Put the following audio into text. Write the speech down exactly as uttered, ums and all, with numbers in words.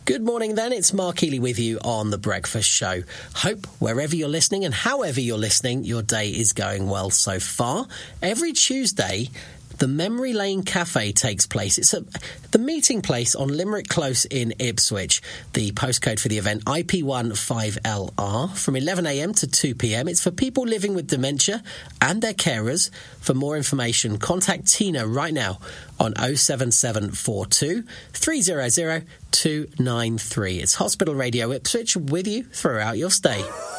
Good morning then, it's Mark Healy with you on The Breakfast Show. Hope wherever you're listening and however you're listening, your day is going well so far. Every Tuesday, the Memory Lane Cafe takes place. It's a, the meeting place on Limerick Close in Ipswich. The postcode for the event, I P one five L R, from eleven a m to two p m. It's for people living with dementia and their carers. For more information, contact Tina right now on oh seven seven four two, three hundred, two nine three. It's Hospital Radio Ipswich with you throughout your stay.